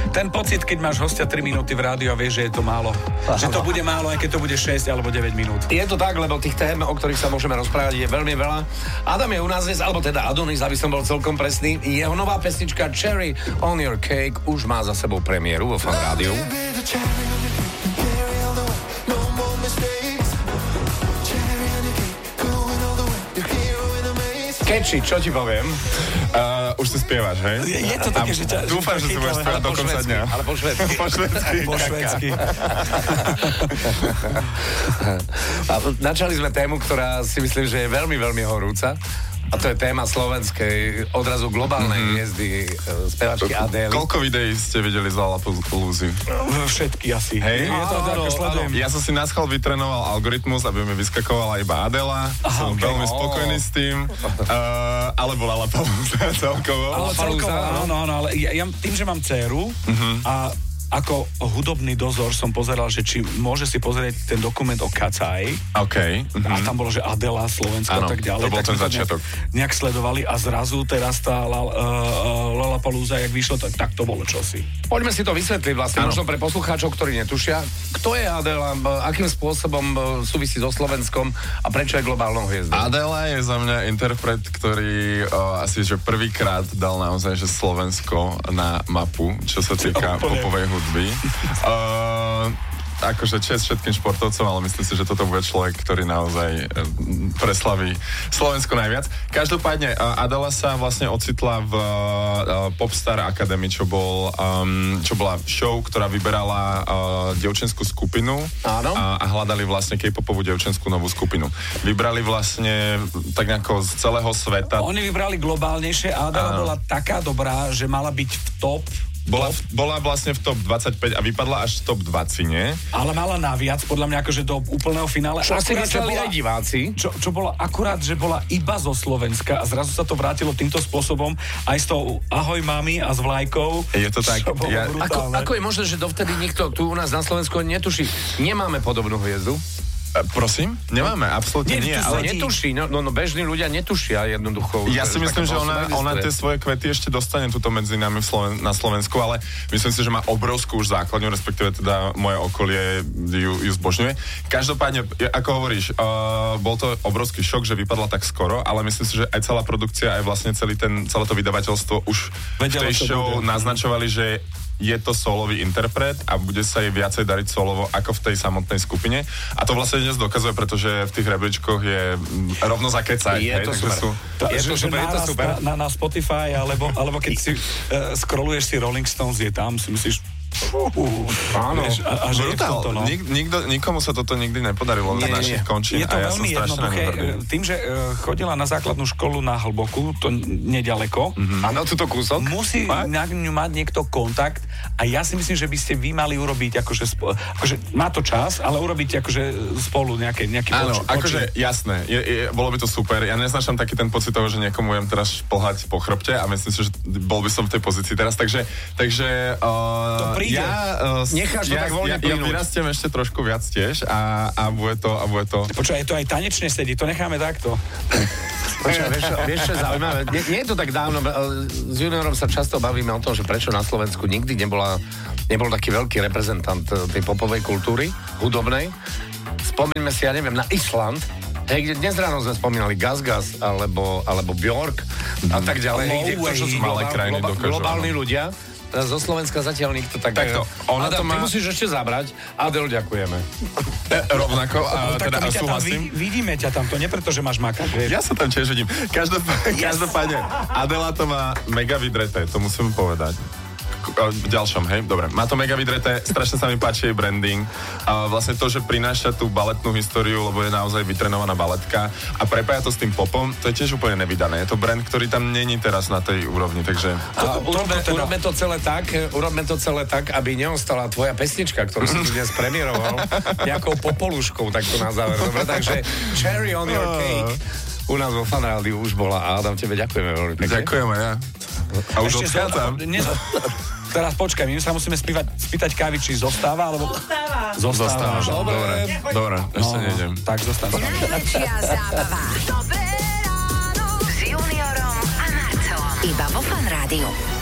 Ten pocit, keď máš hostia 3 minúty v rádiu a vieš, že je to málo. Že to bude málo, aj keď to bude 6 alebo 9 minút. Je to tak, lebo tých tém, o ktorých sa môžeme rozprávať, je veľmi veľa. Adam je u nás dnes, alebo teda Adonis, aby som bol celkom presný. Jeho nová pesnička Cherry on Your Cake už má za sebou premiéru vo Fan Rádiu. Keči, čo ti poviem? Už si spievaš, hej? Je to také, že ťa... Dúfam, že si budeš spievať do konca dňa. Ale po švédsky. Po švédsky. Načali sme tému, ktorá si myslím, že je veľmi, veľmi horúca. A to je téma slovenskej, odrazu globálnej hviezdy, spevačky Adély. Koľko videí ste videli z Lollapaloozy? Všetky asi. Hej? Je to tak, sledujem. Ja som si na schvál vytrénoval algoritmus, aby mi vyskakovala iba Adela. Som veľmi spokojný s tým. Alebo Lollapalooza celkovo. Ale celkovo, áno, ale ja tým, že mám dceru a ako hudobný dozor som pozeral, že či môže si pozrieť ten dokument o Kacaj. OK. A tam bolo, že Adela, Slovensko a tak ďalej. To bol tak ten začiatok. Nejak sledovali a zrazu teraz tá Lollapalooza, jak vyšlo, tak to bolo čosi. Poďme si to vysvetliť vlastne, možno pre poslucháčov, ktorí netušia. Kto je Adela, akým spôsobom súvisí so Slovenskom a prečo je globálnou hviezdou? Adela je za mňa interpret, ktorý asi že prvýkrát dal naozaj že Slovensko na mapu, čo sa týka popovej hudby. Akože čest všetkým športovcom, ale myslím si, že toto bude človek, ktorý naozaj preslaví Slovensko najviac. Každopádne Adela sa vlastne ocitla v Popstar Academy, čo bola show, ktorá vyberala dievčenskú skupinu a hľadali vlastne K-popovú dievčenskú novú skupinu. Vybrali vlastne tak nejako z celého sveta. Oni vybrali globálnejšie a Adela bola taká dobrá, že mala byť v top. Bola vlastne v top 25 a vypadla až v top 20, nie? Ale mala naviac, podľa mňa akože do úplného finále. Čo asi mysleli aj diváci? Čo bolo akurát, že bola iba zo Slovenska a zrazu sa to vrátilo týmto spôsobom aj s tou ahoj mami a s vlajkou. Je to tak. Ako je možné, že dovtedy nikto tu u nás na Slovensku netuší? Nemáme podobnú hviezdu? Prosím? Nemáme, absolútne nie. Ale netuší, no bežní ľudia netušia jednoducho. Ja si myslím, že ona tie svoje kvety ešte dostane tuto medzi nami na Slovensku, ale myslím si, že má obrovskú už základňu, respektíve teda moje okolie ju zbožňuje. Každopádne, ako hovoríš, bol to obrovský šok, že vypadla tak skoro, ale myslím si, že aj celá produkcia, aj vlastne celé to vydavateľstvo už v tej show naznačovali, že je to solový interpret a bude sa jej viacej dariť solovo ako v tej samotnej skupine. A to vlastne dnes dokazuje, pretože v tých rebríčkoch je rovno zakecať. Je to super. Na Spotify, alebo keď si scrolluješ si Rolling Stones, je tam, si myslíš, áno. A že brutál. To, no. Nikomu sa toto nikdy nepodarilo od našich končín. Je to a ja veľmi jednoduché. Tým, že chodila na základnú školu na Hlboku, to nedaleko. Áno, túto kúsok. Musí na ňu mať niekto kontakt a ja si myslím, že by ste vy mali urobiť akože má to čas, ale urobiť akože spolu nejaký áno, akože jasné. Bolo by to super. Ja neznášam taký ten pocit toho, že niekomu budem teraz šplhať po chrbte a myslím si, že bol by som v tej pozícii teraz. Takže necháš to tak voľne plynúť. Ja vyrastiem ešte trošku viac tiež a bude to. Počkaj, to aj tanečne sedí, to necháme takto. Vieš čo je zaujímavé? Nie je to tak dávno, s juniorom sa často bavíme o tom, že prečo na Slovensku nikdy nebol taký veľký reprezentant tej popovej kultúry, hudobnej. Spomíname si, ja neviem, na Island, kde dnes ráno sme spomínali Gas alebo Björk a tak ďalej. To sú malé krajiny dokážu. Globálni ľudia. Zo Slovenska zatiaľ nikto tak... Takto, Adam, ty musíš ešte zabrať. Adel, ďakujeme. Rovnako, teda súhlasím. Vidíme ťa tam, to nie preto, že máš makať. Ja sa tam tiež vidím. Každopádne, Adela to má mega vydreté, to musím povedať. V ďalšom, hej, dobre. Má to mega vydreté, strašne sa mi páči jej branding. A vlastne to, že prináša tú baletnú históriu, lebo je naozaj vytrenovaná baletka a prepája to s tým popom, to je tiež úplne nevydané. Je to brand, ktorý tam není teraz na tej úrovni, takže... Urobme to celé tak, aby neostala tvoja pesnička, ktorú si tu dnes premiéroval, nejakou popoluškou, tak to na záver. Dobre, takže Cherry on Your Cake u nás vo Fan Rádiu už bola a Adam, tebe ďakujeme veľmi pekne. Ďakujeme, ja. A už odchádzam. Teraz počkaj, my sa musíme spýtať Kávy, či zostáva, alebo... Zostáva. Dobre, ešte nejdem. Tak zostaň. Najväčšia zábava. Dobré ráno s Juniorom a Marcelom. Iba vo Fan Rádiu.